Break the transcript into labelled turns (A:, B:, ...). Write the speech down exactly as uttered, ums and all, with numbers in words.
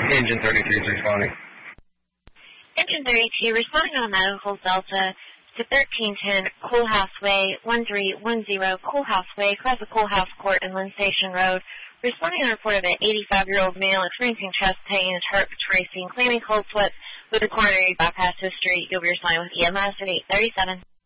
A: Engine thirty-two is responding.
B: Engine thirty-two, responding on Medical Delta to thirteen ten Coolhouse Way, one three one zero Coolhouse Way, across the Coolhouse Court and Lynn Station Road. Responding on a report of an eighty-five-year-old male experiencing chest pain and heart tracing, claiming cold sweats with a coronary bypass history. You'll be responding with E M S at eight thirty-seven.